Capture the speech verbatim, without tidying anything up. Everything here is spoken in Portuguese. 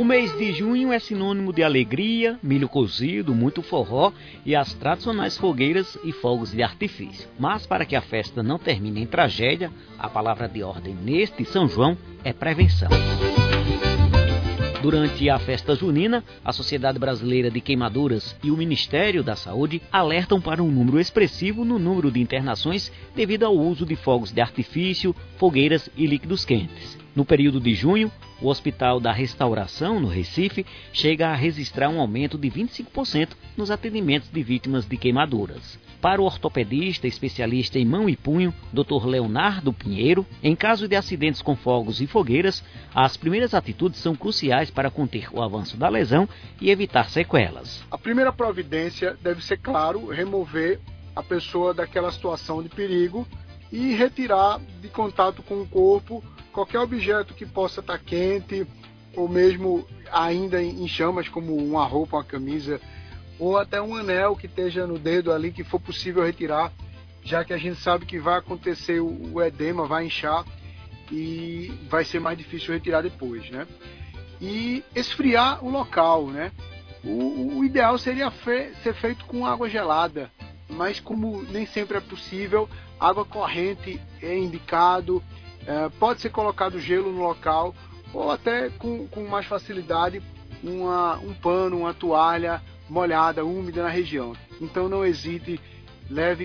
mês de junho é sinônimo de alegria, milho cozido, muito forró e as tradicionais fogueiras e fogos de artifício. Mas para que a festa não termine em tragédia, a palavra de ordem neste São João é prevenção. Durante a festa junina, a Sociedade Brasileira de Queimaduras e o Ministério da Saúde alertam para um número expressivo no número de internações devido ao uso de fogos de artifício, fogueiras e líquidos quentes. No período de junho, o Hospital da Restauração, no Recife, chega a registrar um aumento de vinte e cinco por cento nos atendimentos de vítimas de queimaduras. Para o ortopedista especialista em mão e punho, doutor Leonardo Pinheiro, em caso de acidentes com fogos e fogueiras, as primeiras atitudes são cruciais para conter o avanço da lesão e evitar sequelas. A primeira providência deve ser, claro, remover a pessoa daquela situação de perigo e retirar de contato com o corpo qualquer objeto que possa estar quente ou mesmo ainda em chamas, como uma roupa, uma camisa, ou até um anel que esteja no dedo ali, que for possível retirar, já que a gente sabe que vai acontecer o edema, vai inchar e vai ser mais difícil retirar depois, né? E esfriar o local, né? O, o ideal seria fe- ser feito com água gelada, mas como nem sempre é possível, água corrente é indicado, é, pode ser colocado gelo no local, ou até com, com mais facilidade uma, um pano, uma toalha molhada, úmida na região. Então não hesite, leve